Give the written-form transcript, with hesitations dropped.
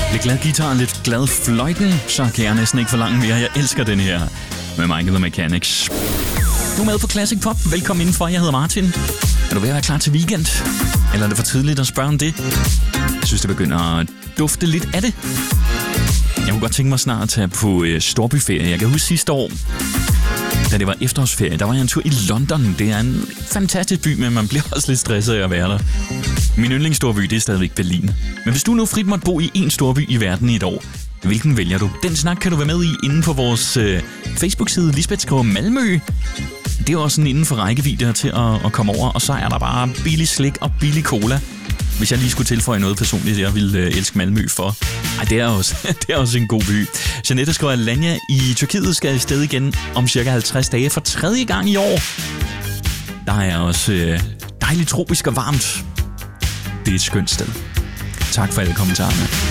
Lidt glad guitar og lidt glad fløjten, så kan jeg næsten ikke forlange mere. Jeg elsker den her med Michael the Mechanics. Du er med på Classic Pop. Velkommen indenfor. Jeg hedder Martin. Er du ved at være klar til weekend? Eller er det for tidligt at spørge om det? Jeg synes, det begynder at dufte lidt af det. Jeg kunne godt tænke mig snart at tage på storbyferie. Jeg kan huske sidste år, da det var efterårsferie, der var jeg en tur i London. Det er en fantastisk by, men man bliver også lidt stresset af at være der. Min yndlingsstorby, det er stadigvæk Berlin. Men hvis du nu frit måtte bo i en storby i verden i et år, hvilken vælger du? Den snak kan du være med i inde på vores Facebook-side. Lisbeth skriver Malmø. Det er også sådan inden for rækkevidde til at komme over. Og så er der bare billig slik og billig cola. Hvis jeg lige skulle tilføje noget personligt, jeg ville elske Malmø for. Ej, det er også en god by. Jeanette skriver, at Alanya i Tyrkiet skal afsted igen om cirka 50 dage for 3. gang i år. Der er også dejligt tropisk og varmt. Det er et skønt sted. Tak for alle kommentarerne.